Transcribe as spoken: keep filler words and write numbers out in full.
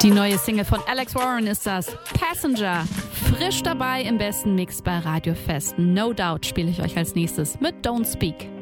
Die neue Single von Alex Warren ist das, Passenger. Frisch dabei im besten Mix bei Radio Fest. No Doubt spiele ich euch als nächstes mit Don't Speak.